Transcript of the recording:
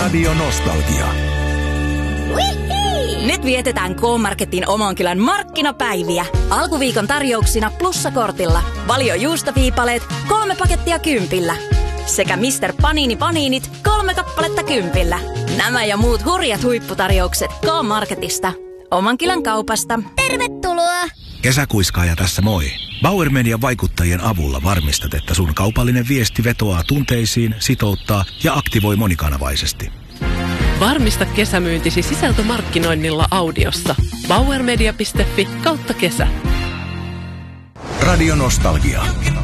Radio Nostalgia. Nyt vietetään K-Marketin Omankylän markkinapäiviä. Alkuviikon tarjouksina plussakortilla. Valio juustoviipaleet 3 pakettia 10. Sekä Mr. Panini Paninit 3 kappaletta 10. Nämä ja muut hurjat huipputarjoukset K-Marketista. Omankylän kaupasta. Tervetuloa! Kesäkuiskaaja tässä moi. Bauer Median vaikuttajien avulla varmistat, että sun kaupallinen viesti vetoaa tunteisiin, sitouttaa ja aktivoi monikanavaisesti. Varmista kesämyyntisi sisältömarkkinoinnilla Audiossa. bauermedia.fi/kesä. Radio Nostalgia.